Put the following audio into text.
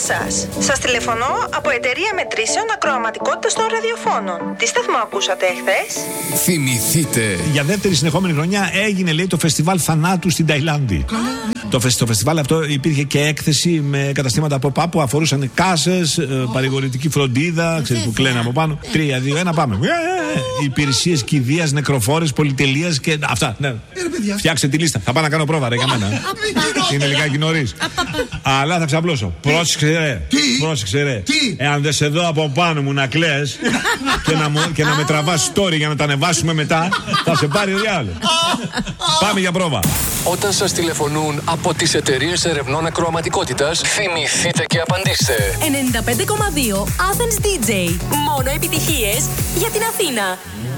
σας. Σας τηλεφωνώ από εταιρεία μετρήσεων ακροαματικότητας των ραδιοφώνων. Τι σταθμό ακούσατε εχθές? Θυμηθείτε. Για δεύτερη συνεχόμενη χρονιά έγινε, λέει, το φεστιβάλ θανάτου στην Ταϊλάνδη. Το φεστιβάλ αυτό υπήρχε και έκθεση με καταστήματα pop-up που αφορούσαν κάσες, παρηγορητική φροντίδα, ξέρεις, που κλαίνε από πάνω. 3, 2, 1, πάμε. Υπηρεσίες κηδείας, νεκροφόρες, πολυτελείας και αυτά. Ναι. Φτιάξτε τη λίστα. Θα πάω να κάνω πρόβα, ρε, για μένα. Είναι λιγάκι νωρίς. Αλλά θα ξαπλώσω. Πρόσεξε, ρε. Εάν δεν σε δω από πάνω μου να κλαις και να με τραβάς story για να τα ανεβάσουμε μετά, θα σε πάρει ο διάλογος. Πάμε για πρόβα. Όταν σας τηλεφωνούν από τις εταιρείες ερευνών ακροαματικότητας, θυμηθείτε και απαντήστε. 95,2 Athens DJ. Μόνο επιτυχίες για την Αθήνα.